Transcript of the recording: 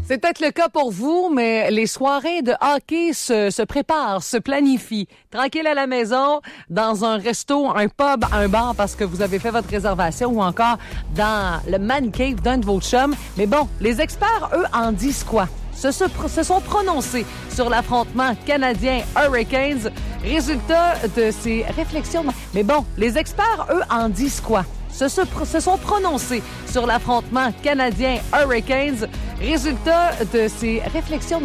C'est peut-être le cas pour vous, mais les soirées de hockey se préparent, se planifient. Tranquille à la maison, dans un resto, un pub, un bar parce que vous avez fait votre réservation ou encore dans le man cave d'un de vos chums. Mais bon, les experts, eux, en disent quoi? Se sont prononcés sur l'affrontement canadien-Hurricanes. Résultat de ces réflexions. Mais bon, les experts, eux, en disent quoi? Se sont prononcés sur l'affrontement canadien-Hurricanes. Résultat de ces réflexions